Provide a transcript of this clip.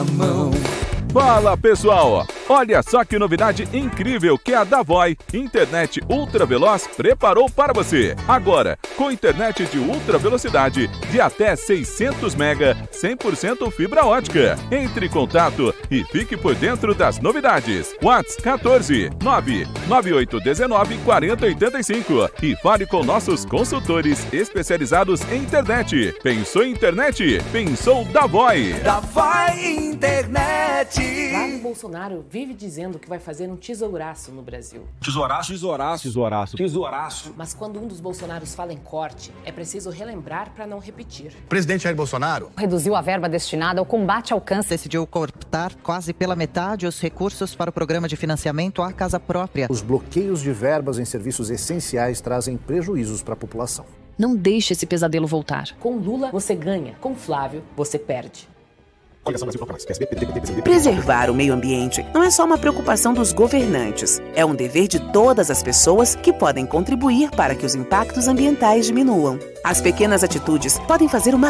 Fala pessoal, olha só que novidade incrível que a Davoi Internet Ultra Veloz preparou para você. Agora, com internet de ultra velocidade de até 600 MB, 100% fibra ótica. Entre em contato e fique por dentro das novidades. WhatsApp 14 99819 4085 e fale com nossos consultores especializados em internet. Pensou em internet? Pensou Davoi. Davoi Internet. Flávio Bolsonaro vive dizendo que vai fazer um tesouraço no Brasil. Tesouraço? Tesouraço. Tesouraço. Tesouraço. Mas quando um dos Bolsonaros fala em corte, é preciso relembrar para não repetir. O presidente Jair Bolsonaro reduziu a verba destinada ao combate ao câncer. Decidiu cortar quase pela metade os recursos para o programa de financiamento à casa própria. Os bloqueios de verbas em serviços essenciais trazem prejuízos para a população. Não deixe esse pesadelo voltar. Com Lula, você ganha. Com Flávio, você perde. Preservar o meio ambiente não é só uma preocupação dos governantes. É um dever de todas as pessoas que podem contribuir para que os impactos ambientais diminuam. As pequenas atitudes podem fazer uma